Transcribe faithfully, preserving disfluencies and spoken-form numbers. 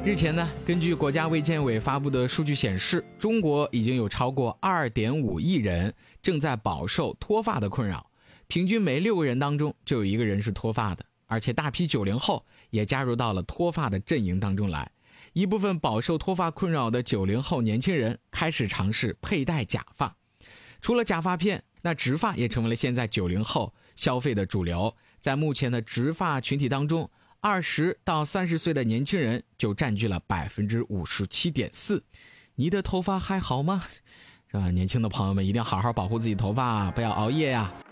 日前呢，根据国家卫健委发布的数据显示，中国已经有超过 二点五亿人正在饱受脱发的困扰，平均每六个人当中就有一个人是脱发的，而且大批九零后也加入到了脱发的阵营当中来。一部分饱受脱发困扰的九零后年轻人开始尝试佩戴假发。除了假发片，那植发也成为了现在九零后消费的主流。在目前的植发群体当中，二十到三十岁的年轻人就占据了 百分之五十七点四。 你的头发还好吗？是吧？年轻的朋友们一定要好好保护自己头发，不要熬夜呀、啊